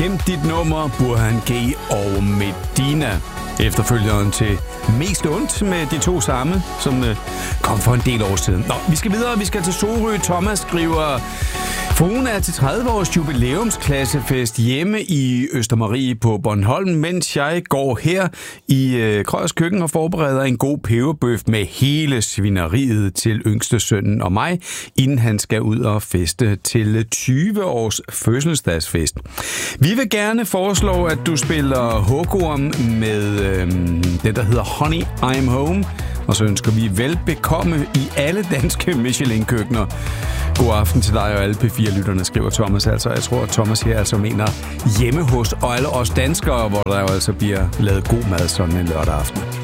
Gemt dit nummer, Burhan G og Medina. Efterfølgeren til Mest Ondt med de to samme, som kom for en del år siden. Nå, vi skal videre. Vi skal til Sorø. Thomas skriver: Fruen er til 30-års jubilæumsklassefest hjemme i Østermarie på Bornholm, mens jeg går her i Krøyers køkken og forbereder en god peberbøf med hele svineriet til yngste sønnen og mig, inden han skal ud og feste til 20-års fødselsdagsfest. Vi vil gerne foreslå, at du spiller hugorm med det, der hedder Honey, I'm Home, og så ønsker vi velbekomme i alle danske Michelin-køkkener. God aften til dig og alle P4-lytterne, skriver Thomas altså. Jeg tror, at Thomas her altså mener hjemme hos og alle os danskere, hvor der jo altså bliver lavet god mad sådan en lørdag aften.